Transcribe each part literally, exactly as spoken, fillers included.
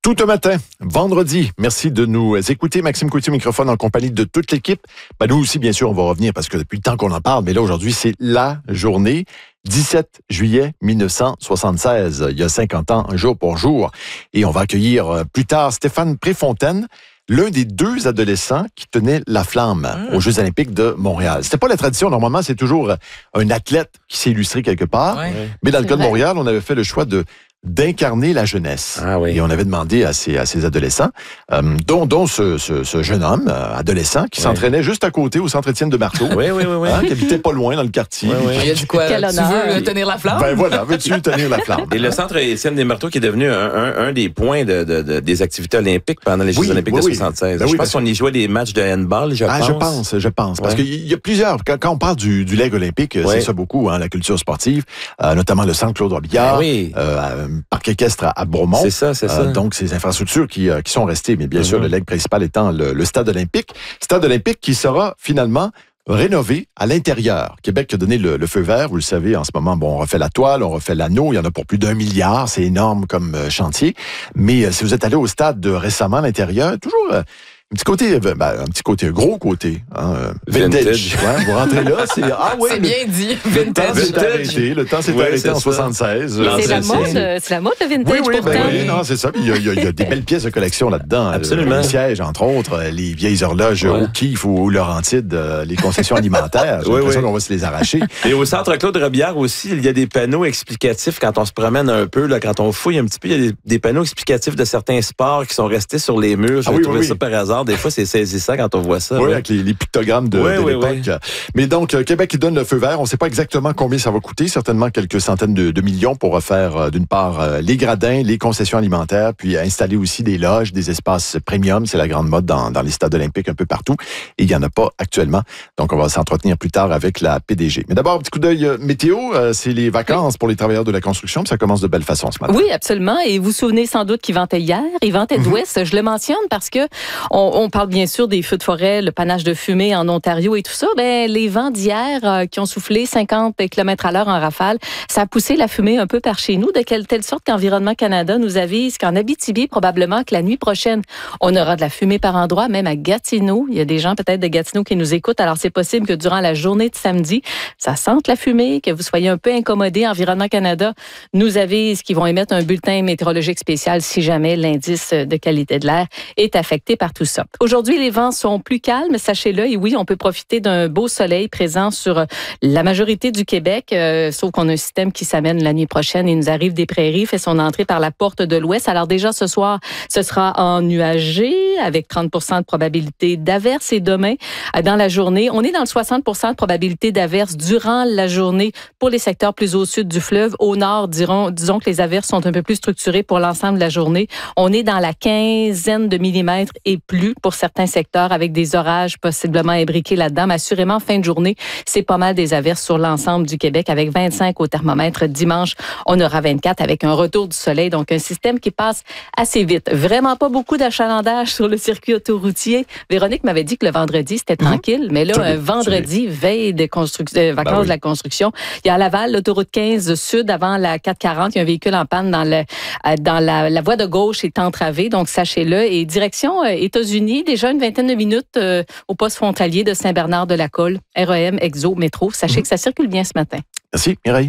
Tout un matin, vendredi. Merci de nous écouter. Maxime Coutier, microphone en compagnie de toute l'équipe. Ben, nous aussi, bien sûr, on va revenir parce que depuis le temps qu'on en parle, mais là, aujourd'hui, c'est la journée. dix-sept juillet mille neuf cent soixante-seize, il y a cinquante ans, un jour pour jour. Et on va accueillir plus tard Stéphane Préfontaine, l'un des deux adolescents qui tenait la flamme mmh. aux Jeux olympiques de Montréal. C'était pas la tradition. Normalement, c'est toujours un athlète qui s'est illustré quelque part. Ouais. Mais dans le cas de Montréal, on avait fait le choix de d'incarner la jeunesse. Ah oui. Et on avait demandé à ces, à ces adolescents, euh, dont, dont ce, ce, ce jeune homme, euh, adolescent, qui oui. s'entraînait juste à côté au centre Étienne de Marteau. Oui, oui, oui. oui. Hein, qui habitait pas loin dans le quartier. Oui, oui. Il a dit quoi? Quel tu veux tenir la flamme? Ben voilà, veux-tu tenir la flamme? Et le centre Étienne des Marteaux qui est devenu un, un, un des points de, de, de, des activités olympiques pendant les Jeux oui, olympiques oui, de soixante-seize. Ben je oui, pense qu'on y jouait des matchs de handball, je ah, pense. Je pense, je pense. Parce ouais. qu'il y a plusieurs... Quand, quand on parle du, du leg olympique, ouais. c'est ça beaucoup, hein, la culture sportive, euh, notamment le centre Claude Robillard, ben oui. euh, parc équestre à Bromont. C'est ça, c'est ça. Euh, donc, ces infrastructures qui, euh, qui sont restées, mais bien mm-hmm. sûr, le leg principal étant le, le stade olympique. Stade olympique qui sera finalement rénové à l'intérieur. Québec a donné le, le feu vert, vous le savez, en ce moment, bon, on refait la toile, on refait l'anneau, il y en a pour plus d'un milliard, c'est énorme comme euh, chantier. Mais euh, si vous êtes allé au stade de, récemment à l'intérieur, toujours... Euh, Un petit côté, ben, un petit côté, un gros côté, hein, vintage. vintage. Ouais, vous rentrez là, c'est ah ouais, c'est le, bien dit. Le temps s'est arrêté, le temps s'est ouais, arrêté en soixante-seize. C'est la mode, c'est la mode le vintage. Oui, oui, pourtant. Ben, oui, non, c'est ça. Il y, a, il, y a, il y a des belles pièces de collection là-dedans. Absolument. Les sièges, entre autres, les vieilles horloges ouais. O'Keeffe ou Laurentides, les concessions alimentaires. J'ai oui, l'impression oui. qu'on va se les arracher. Et au centre Claude Robillard aussi, il y a des panneaux explicatifs quand on se promène un peu, là, quand on fouille un petit peu, il y a des, des panneaux explicatifs de certains sports qui sont restés sur les murs. J'ai ah, oui, trouvé oui, ça oui. par hasard. Des fois, c'est saisi ça quand on voit ça. Oui, ouais. avec les, les pictogrammes de, ouais, de ouais, l'époque. Ouais. Mais donc, euh, Québec qui donne le feu vert. On ne sait pas exactement combien ça va coûter. Certainement quelques centaines de, de millions pour refaire, euh, d'une part, euh, les gradins, les concessions alimentaires, puis installer aussi des loges, des espaces premium. C'est la grande mode dans, dans les stades olympiques un peu partout. Et il n'y en a pas actuellement. Donc, on va s'entretenir plus tard avec la P D G. Mais d'abord, un petit coup d'œil euh, météo. Euh, c'est les vacances oui. pour les travailleurs de la construction. Puis ça commence de belle façon ce matin. Oui, absolument. Et vous vous souvenez sans doute qu'il ventait hier. Il ventait d'ouest. Mm-hmm. Je le mentionne parce que on, on parle bien sûr des feux de forêt, le panache de fumée en Ontario et tout ça. Ben, les vents d'hier euh, qui ont soufflé cinquante kilomètres à l'heure en rafale, ça a poussé la fumée un peu par chez nous, de quelle, telle sorte qu'Environnement Canada nous avise qu'en Abitibi, probablement que la nuit prochaine, on aura de la fumée par endroits, même à Gatineau. Il y a des gens peut-être de Gatineau qui nous écoutent. Alors, c'est possible que durant la journée de samedi, ça sente la fumée, que vous soyez un peu incommodés. Environnement Canada nous avise qu'ils vont émettre un bulletin météorologique spécial si jamais l'indice de qualité de l'air est affecté par tout ça. Aujourd'hui, les vents sont plus calmes, sachez-le. Et oui, on peut profiter d'un beau soleil présent sur la majorité du Québec, euh, sauf qu'on a un système qui s'amène la nuit prochaine et nous arrive des prairies, fait son entrée par la porte de l'Ouest. Alors déjà, ce soir, ce sera ennuagé avec trente pour cent de probabilité d'averse. Et demain, dans la journée, on est dans le soixante pour cent de probabilité d'averse durant la journée pour les secteurs plus au sud du fleuve. Au nord, dirons, disons que les averses sont un peu plus structurées pour l'ensemble de la journée. On est dans la quinzaine de millimètres et plus pour certains secteurs avec des orages possiblement imbriqués là-dedans. Mais assurément, fin de journée, c'est pas mal des averses sur l'ensemble du Québec avec vingt-cinq au thermomètre. Dimanche, on aura vingt-quatre avec un retour du soleil. Donc, un système qui passe assez vite. Vraiment pas beaucoup d'achalandage sur le circuit autoroutier. Véronique m'avait dit que le vendredi, c'était tranquille. Mmh. Mais là, un vendredi, veille de construction, euh, vacances ben oui. de la construction, il y a à Laval, l'autoroute quinze sud avant la quatre quarante. Il y a un véhicule en panne dans, le, euh, dans la, la voie de gauche est entravée. Donc, sachez-le. Et direction euh, États-Unis, déjà une vingtaine de minutes euh, au poste frontalier de Saint-Bernard-de-la-Colle, R E M, Exo, Métro. Sachez mmh. que ça circule bien ce matin. Merci, Mireille.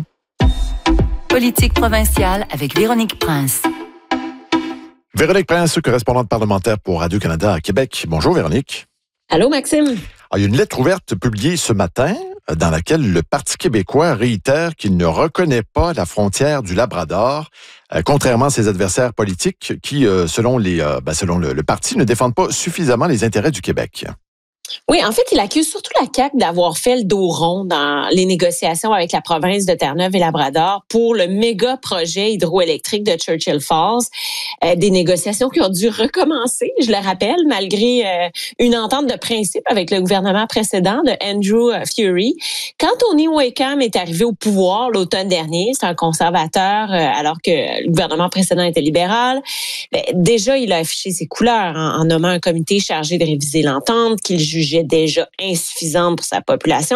Politique provinciale avec Véronique Prince. Véronique Prince, correspondante parlementaire pour Radio-Canada à Québec. Bonjour, Véronique. Allô, Maxime. Ah, il y a une lettre ouverte publiée ce matin dans laquelle le Parti québécois réitère qu'il ne reconnaît pas la frontière du Labrador, euh, contrairement à ses adversaires politiques qui, euh, selon, les, euh, ben, selon le, le parti, ne défendent pas suffisamment les intérêts du Québec. Oui, en fait, il accuse surtout la C A Q d'avoir fait le dos rond dans les négociations avec la province de Terre-Neuve et Labrador pour le méga projet hydroélectrique de Churchill Falls. Euh, des négociations qui ont dû recommencer, je le rappelle, malgré euh, une entente de principe avec le gouvernement précédent de Andrew Fury. Quand Tony Wakeham est arrivé au pouvoir l'automne dernier, c'est un conservateur, euh, alors que le gouvernement précédent était libéral, ben, déjà, il a affiché ses couleurs en, en nommant un comité chargé de réviser l'entente qu'il jugeait déjà insuffisante pour sa population.